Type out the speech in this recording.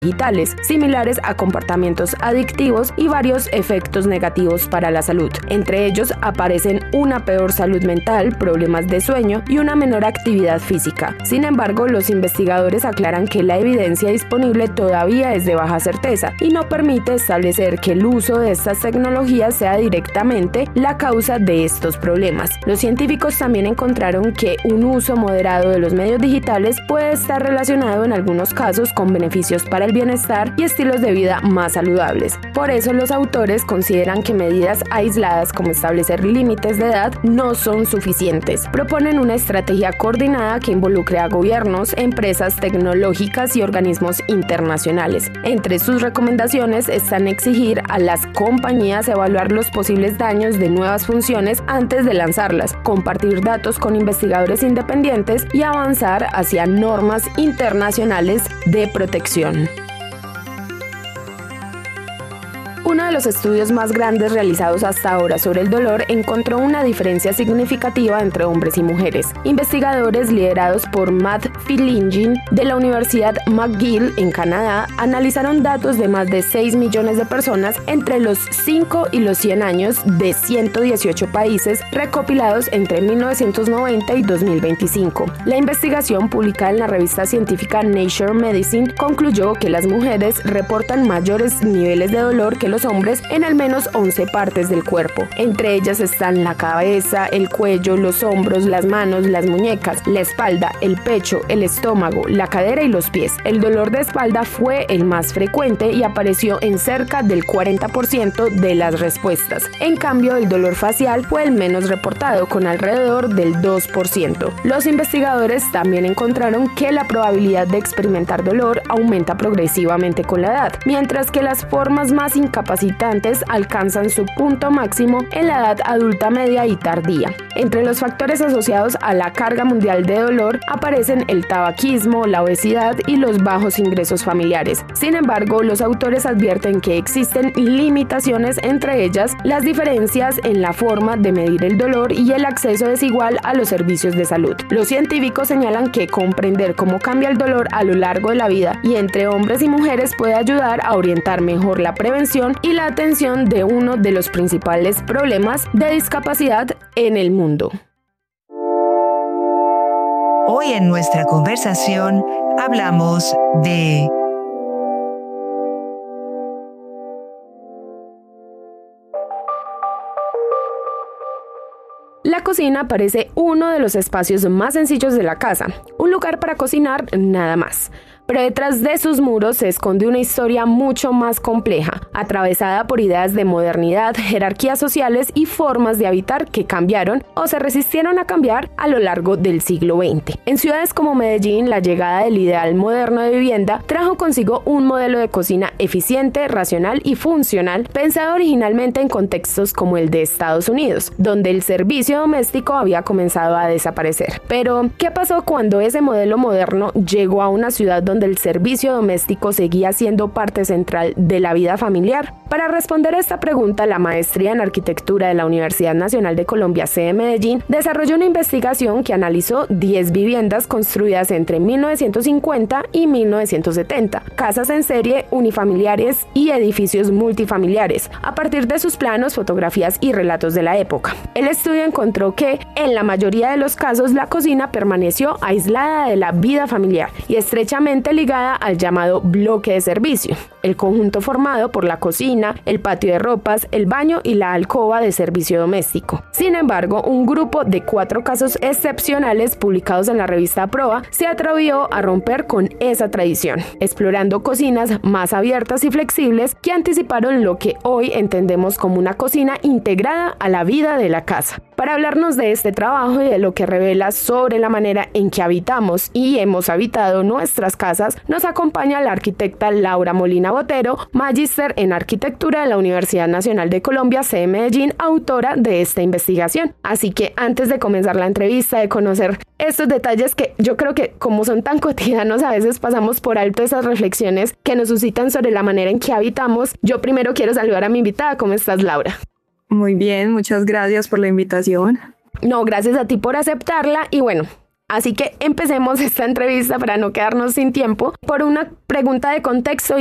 digitales, similares a comportamientos adictivos y varios efectos negativos para la salud. Entre ellos aparecen una peor salud mental, problemas de sueño y una menor actividad física. Sin embargo, los investigadores aclaran que la evidencia disponible todavía es de baja certeza y no permite establecer que el uso de estas tecnologías sea directamente la causa de estos problemas. Los científicos también encontraron que un uso moderado de los medios digitales puede estar relacionado en algunos casos con beneficios para el bienestar y estilos de vida más saludables. Por eso los autores consideran que medidas aisladas como establecer límites de edad no son suficientes. Proponen una estrategia coordinada que involucre a gobiernos, empresas tecnológicas y organismos internacionales. Entre sus recomendaciones están exigir a las compañías evaluar los posibles daños de nuevas funciones antes de lanzarlas, compartir datos con investigadores independientes y avanzar hacia normas internacionales de protección. Uno de los estudios más grandes realizados hasta ahora sobre el dolor encontró una diferencia significativa entre hombres y mujeres. Investigadores liderados por Matt Philingin de la Universidad McGill en Canadá analizaron datos de más de 6 millones de personas entre los 5 y los 100 años de 118 países recopilados entre 1990 y 2025. La investigación publicada en la revista científica Nature Medicine concluyó que las mujeres reportan mayores niveles de dolor que los hombres en al menos 11 partes del cuerpo. Entre ellas están la cabeza, el cuello, los hombros, las manos, las muñecas, la espalda, el pecho, el estómago, la cadera y los pies. El dolor de espalda fue el más frecuente y apareció en cerca del 40% de las respuestas. En cambio, el dolor facial fue el menos reportado, con alrededor del 2%. Los investigadores también encontraron que la probabilidad de experimentar dolor aumenta progresivamente con la edad, mientras que las formas más incapacitantes alcanzan su punto máximo en la edad adulta media y tardía. Entre los factores asociados a la carga mundial de dolor aparecen el tabaquismo, la obesidad y los bajos ingresos familiares. Sin embargo, los autores advierten que existen limitaciones, entre ellas las diferencias en la forma de medir el dolor y el acceso desigual a los servicios de salud. Los científicos señalan que comprender cómo cambia el dolor a lo largo de la vida y entre hombres y mujeres puede ayudar a orientar mejor la prevención y la atención de uno de los principales problemas de discapacidad en el mundo. Hoy en nuestra conversación hablamos de la cocina parece uno de los espacios más sencillos de la casa, un lugar para cocinar nada más. Pero detrás de sus muros se esconde una historia mucho más compleja, atravesada por ideas de modernidad, jerarquías sociales y formas de habitar que cambiaron o se resistieron a cambiar a lo largo del siglo XX. En ciudades como Medellín, la llegada del ideal moderno de vivienda trajo consigo un modelo de cocina eficiente, racional y funcional, pensado originalmente en contextos como el de Estados Unidos, donde el servicio doméstico había comenzado a desaparecer. Pero, ¿qué pasó cuando ese modelo moderno llegó a una ciudad donde el servicio doméstico seguía siendo parte central de la vida familiar? Para responder a esta pregunta, la maestría en arquitectura de la Universidad Nacional de Colombia, sede Medellín, desarrolló una investigación que analizó 10 viviendas construidas entre 1950 y 1970, casas en serie, unifamiliares y edificios multifamiliares, a partir de sus planos, fotografías y relatos de la época. El estudio encontró que, en la mayoría de los casos, la cocina permaneció aislada de la vida familiar y estrechamente ligada al llamado bloque de servicio, el conjunto formado por la cocina, el patio de ropas, el baño y la alcoba de servicio doméstico. Sin embargo, un grupo de 4 casos excepcionales publicados en la revista Proa se atrevió a romper con esa tradición, explorando cocinas más abiertas y flexibles que anticiparon lo que hoy entendemos como una cocina integrada a la vida de la casa. Para hablarnos de este trabajo y de lo que revela sobre la manera en que habitamos y hemos habitado nuestras casas, nos acompaña la arquitecta Laura Molina Botero, magíster en arquitectura de la Universidad Nacional de Colombia, sede Medellín, autora de esta investigación. Así que antes de comenzar la entrevista, de conocer estos detalles que yo creo que como son tan cotidianos, a veces pasamos por alto esas reflexiones que nos suscitan sobre la manera en que habitamos, yo primero quiero saludar a mi invitada. ¿Cómo estás, Laura? Muy bien, muchas gracias por la invitación. No, gracias a ti por aceptarla y bueno, Así que empecemos esta entrevista para no quedarnos sin tiempo por una pregunta de contexto